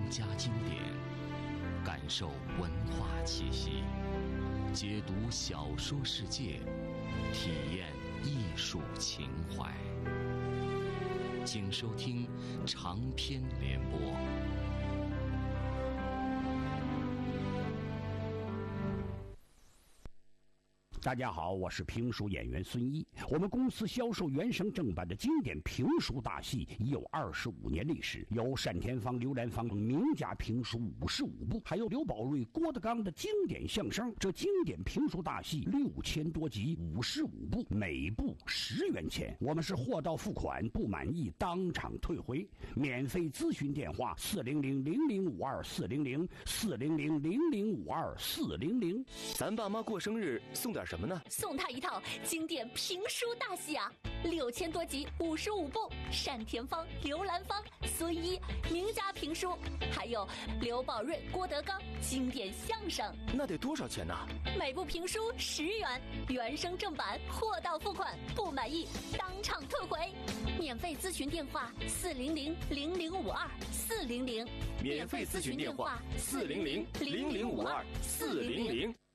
家经典，感受文化气息，解读小说世界，体验艺术情怀。请收听长篇联播。 大家好，我是评书演员孙一。我们公司销售原声正版的经典评书大戏已有25年历史，有单田芳、刘兰芳等名家评书55部，还有刘宝瑞、郭德纲的经典相声。这经典评书大戏6000多集，55部，每部10元钱。我们是货到付款，不满意当场退回。免费咨询电话400-0052-400，400-0052-400。 咱爸妈过生日送点什么呢？ 送他一套经典评书大戏啊，6000多集，55部，单田芳、刘兰芳、孙一名家评书，还有刘宝瑞、郭德纲经典相声。 那得多少钱呢？ 每部评书10元，原声正版，货到付款，不满意当场退回。免费咨询电话400-0052-400， 免费咨询电话400-0052-400。